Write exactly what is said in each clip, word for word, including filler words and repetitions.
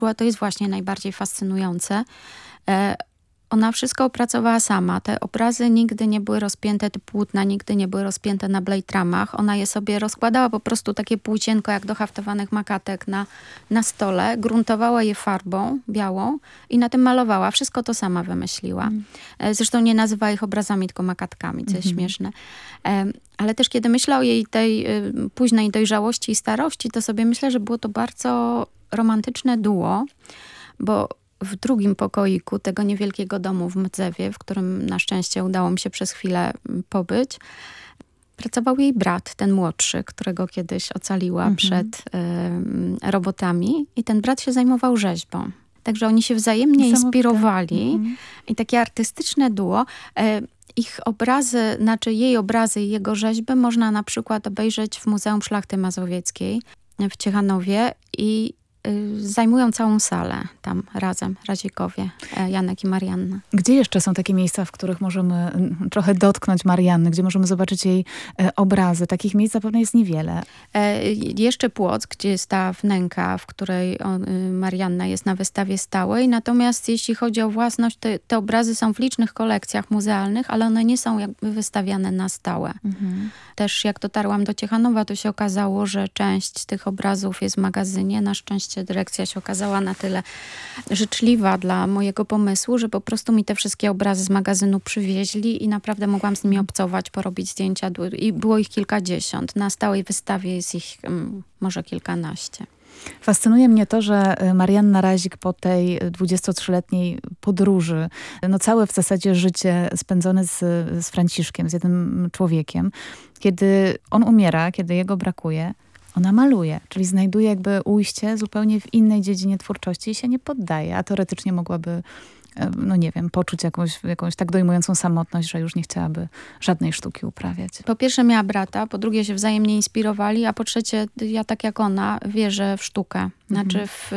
To jest właśnie najbardziej fascynujące. E, Ona wszystko opracowała sama. Te obrazy nigdy nie były rozpięte, te płótna nigdy nie były rozpięte na blade ramach. Ona je sobie rozkładała po prostu takie płócienko jak do haftowanych makatek na, na stole. Gruntowała je farbą białą i na tym malowała. Wszystko to sama wymyśliła. Mm. Zresztą nie nazywała ich obrazami, tylko makatkami, co jest mm-hmm. śmieszne. Ale też kiedy myślę o jej tej późnej dojrzałości i starości, to sobie myślę, że było to bardzo romantyczne duo, bo w drugim pokoiku tego niewielkiego domu w Mdzewie, w którym na szczęście udało mi się przez chwilę pobyć, pracował jej brat, ten młodszy, którego kiedyś ocaliła mhm. przed y, robotami. I ten brat się zajmował rzeźbą. Także oni się wzajemnie inspirowali. Mhm. I takie artystyczne duo. Y, ich obrazy, znaczy jej obrazy i jego rzeźby można na przykład obejrzeć w Muzeum Szlachty Mazowieckiej w Ciechanowie i zajmują całą salę tam razem, Razikowie, Janek i Marianna. Gdzie jeszcze są takie miejsca, w których możemy trochę dotknąć Marianny, gdzie możemy zobaczyć jej obrazy? Takich miejsc zapewne jest niewiele. E, jeszcze Płock, gdzie jest ta wnęka, w której on, Marianna jest na wystawie stałej. Natomiast jeśli chodzi o własność, te, te obrazy są w licznych kolekcjach muzealnych, ale one nie są jakby wystawiane na stałe. Mhm. Też jak dotarłam do Ciechanowa, to się okazało, że część tych obrazów jest w magazynie. Na szczęście dyrekcja się okazała na tyle życzliwa dla mojego pomysłu, że po prostu mi te wszystkie obrazy z magazynu przywieźli i naprawdę mogłam z nimi obcować, porobić zdjęcia. I było ich kilkadziesiąt. Na stałej wystawie jest ich um, może kilkanaście. Fascynuje mnie to, że Marianna Razik po tej dwudziestotrzyletniej podróży, no całe w zasadzie życie spędzone z, z Franciszkiem, z jednym człowiekiem, kiedy on umiera, kiedy jego brakuje, ona maluje, czyli znajduje jakby ujście zupełnie w innej dziedzinie twórczości i się nie poddaje, a teoretycznie mogłaby, no nie wiem, poczuć jakąś, jakąś tak dojmującą samotność, że już nie chciałaby żadnej sztuki uprawiać. Po pierwsze miała brata, po drugie się wzajemnie inspirowali, a po trzecie ja tak jak ona wierzę w sztukę. Znaczy mhm. w,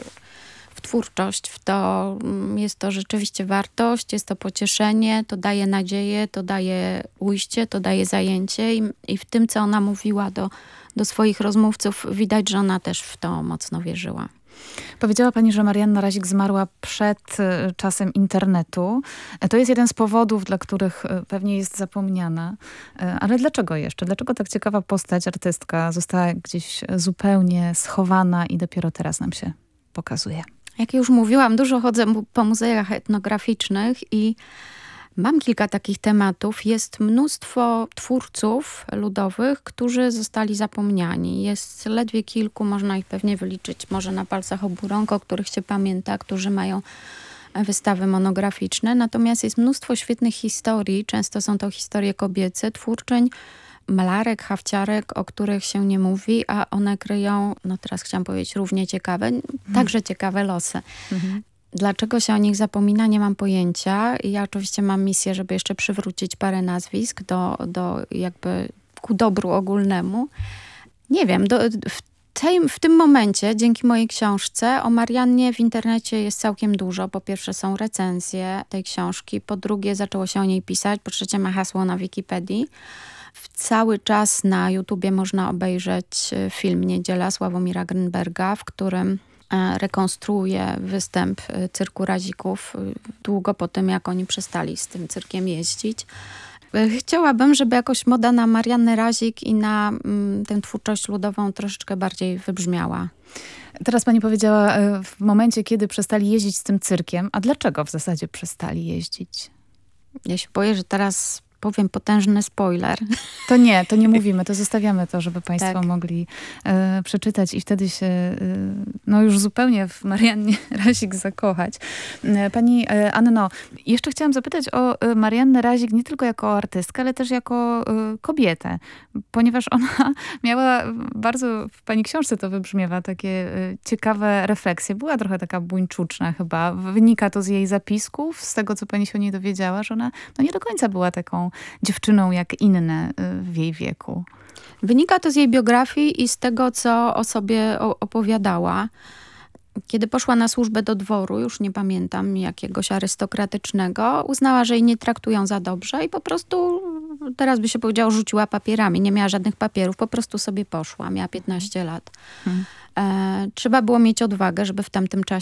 w twórczość, w to jest to rzeczywiście wartość, jest to pocieszenie, to daje nadzieję, to daje ujście, to daje zajęcie i, i w tym, co ona mówiła do do swoich rozmówców, widać, że ona też w to mocno wierzyła. Powiedziała pani, że Marianna Razik zmarła przed czasem internetu. To jest jeden z powodów, dla których pewnie jest zapomniana. Ale dlaczego jeszcze? Dlaczego tak ciekawa postać, artystka została gdzieś zupełnie schowana i dopiero teraz nam się pokazuje? Jak już mówiłam, dużo chodzę po muzeach etnograficznych i mam kilka takich tematów. Jest mnóstwo twórców ludowych, którzy zostali zapomniani. Jest ledwie kilku, można ich pewnie wyliczyć może na palcach obu rąk, o których się pamięta, którzy mają wystawy monograficzne. Natomiast jest mnóstwo świetnych historii. Często są to historie kobiece, twórczyń, malarek, hafciarek, o których się nie mówi, a one kryją, no teraz chciałam powiedzieć, równie ciekawe, hmm. także ciekawe losy. Mhm. Dlaczego się o nich zapomina, nie mam pojęcia. Ja oczywiście mam misję, żeby jeszcze przywrócić parę nazwisk do, do jakby ku dobru ogólnemu. Nie wiem, do, w, tej, w tym momencie, dzięki mojej książce, o Mariannie w internecie jest całkiem dużo. Po pierwsze są recenzje tej książki, po drugie zaczęło się o niej pisać, po trzecie ma hasło na Wikipedii. Cały czas na YouTubie można obejrzeć film Niedziela Sławomira Grynberga, w którym rekonstruuje występ cyrku Razików długo po tym, jak oni przestali z tym cyrkiem jeździć. Chciałabym, żeby jakoś moda na Mariannę Razik i na mm, tę twórczość ludową troszeczkę bardziej wybrzmiała. Teraz pani powiedziała w momencie, kiedy przestali jeździć z tym cyrkiem. A dlaczego w zasadzie przestali jeździć? Ja się boję, że teraz powiem potężny spoiler. To nie, to nie mówimy, to zostawiamy to, żeby państwo tak. mogli e, przeczytać i wtedy się e, no już zupełnie w Mariannie Razik zakochać. E, pani e, Anno, jeszcze chciałam zapytać o e, Mariannę Razik nie tylko jako artystkę, ale też jako e, kobietę, ponieważ ona miała bardzo, w pani książce to wybrzmiewa, takie e, ciekawe refleksje. Była trochę taka buńczuczna chyba. Wynika to z jej zapisków, z tego, co pani się o niej dowiedziała, że ona no nie do końca była taką dziewczyną jak inne w jej wieku. Wynika to z jej biografii i z tego, co o sobie opowiadała. Kiedy poszła na służbę do dworu, już nie pamiętam, jakiegoś arystokratycznego, uznała, że jej nie traktują za dobrze i po prostu, teraz by się powiedziało, rzuciła papierami. Nie miała żadnych papierów, po prostu sobie poszła. Miała piętnaście lat. Hmm. E, trzeba było mieć odwagę, żeby w tamtym czasie